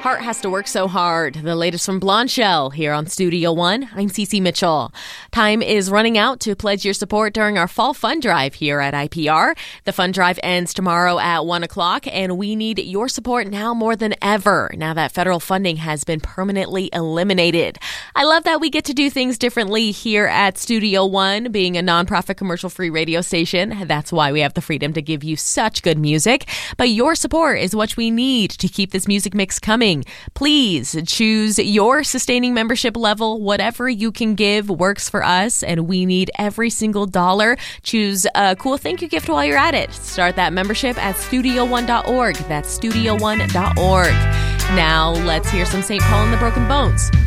Heart has to work so hard. The latest from Blonde Shell here on Studio One. I'm Cece Mitchell. Time is running out to pledge your support during our fall fund drive here at IPR. The fund drive ends tomorrow at 1 o'clock, and we need your support now more than ever, now that federal funding has been permanently eliminated. I love that we get to do things differently here at Studio One, being a nonprofit commercial-free radio station. That's why we have the freedom to give you such good music. But your support is what we need to keep this music mix coming. Please choose your sustaining membership level. Whatever you can give works for us, and we need every single dollar. Choose a cool thank you gift while you're at it. Start that membership at studio1.org. That's studio1.org. Now let's hear some St. Paul and the Broken Bones.